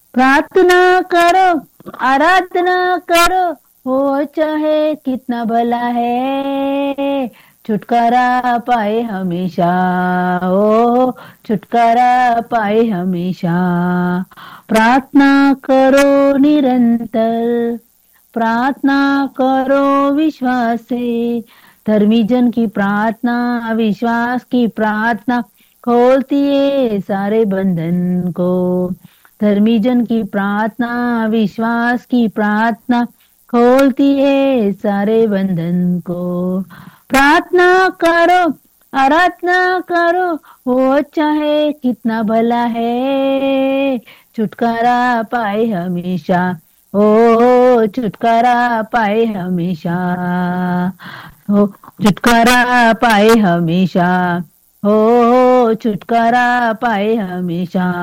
प्रार्थना करो, आराधना करो, हो चाहे कितना भला है, छुटकारा पाए हमेशा। ओ छुटकारा पाए हमेशा। प्रार्थना करो निरंतर, प्रार्थना करो विश्वास से। धर्मी जन की प्रार्थना, विश्वास की प्रार्थना खोलती है सारे बंधन को। धर्मी जन की प्रार्थना, विश्वास की प्रार्थना खोलती है सारे बंधन को। प्रार्थना करो, आराधना करो, वो चाहे कितना भला है, छुटकारा पाए हमेशा। ओ छुटकारा पाए हमेशा। हो छुटकारा पाए हमेशा। हो छुटकारा पाए हमेशा।